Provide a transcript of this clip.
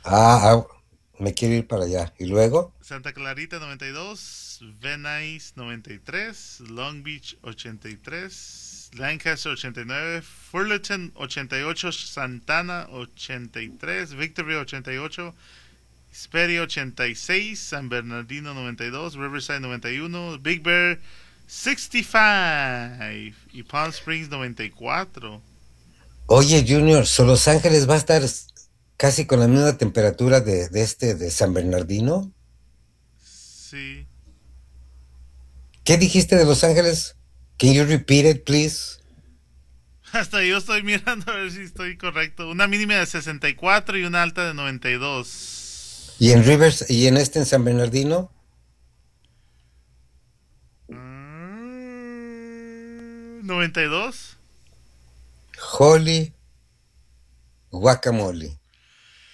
Ah, me quiero ir para allá. ¿Y luego? Santa Clarita 92, Venice 93, Long Beach 83, Lancaster 89, Fullerton 88, Santana 83, Victorville 88, Hesperia 86, San Bernardino 92, Riverside 91, Big Bear 65 y Palm Springs 94. Oye, Junior, Los Ángeles va a estar casi con la misma temperatura de San Bernardino. Sí. ¿Qué dijiste de Los Ángeles? Can you repeat it, please? Hasta yo estoy mirando a ver si estoy correcto. Una mínima de 64 y una alta de 92. ¿Y en Rivers, y en San Bernardino? ¿92? Holy guacamole.